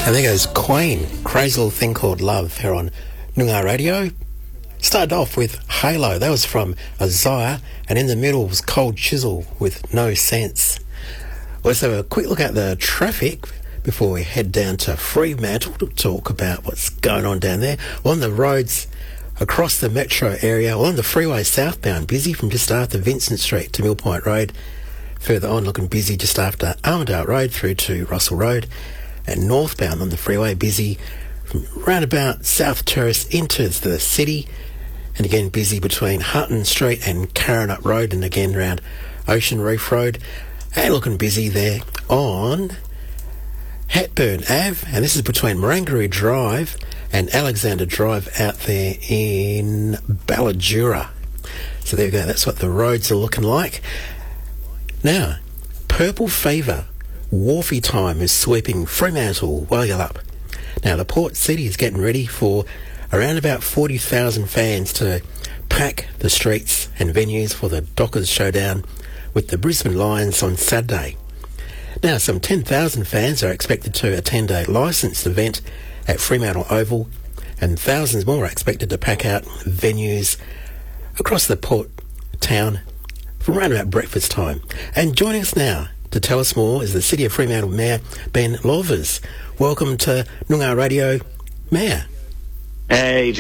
And there goes Queen, Crazy Little Thing Called Love, here on Noongar Radio. Started off with Halo, that was from Isaiah, and in the middle was Cold Chisel with No Sense. Let's have a quick look at the traffic before we head down to Fremantle to talk about what's going on down there. On the roads across the metro area, on the freeway southbound, busy from just after Vincent Street to Mill Point Road. Further on, looking busy just after Armidale Road through to Russell Road. And northbound on the freeway, busy from round about South Terrace into the city. And again, busy between Hutton Street and Karrinyup Road, and again round Ocean Reef Road. And looking busy there on Hepburn Ave, and this is between Marangaroo Drive and Alexander Drive out there in Balladura. So there we go, that's what the roads are looking like. Now, Purple Fever, Wharfie time is sweeping Fremantle, Walyalup. Now, the port city is getting ready for around about 40,000 fans to pack the streets and venues for the Dockers Showdown with the Brisbane Lions on Saturday. Now, some 10,000 fans are expected to attend a licensed event at Fremantle Oval, and thousands more are expected to pack out venues across the port town from around about breakfast time. And joining us now to tell us more is the City of Fremantle Mayor, Ben Lolvers. Welcome to Noongar Radio, Mayor. Hey,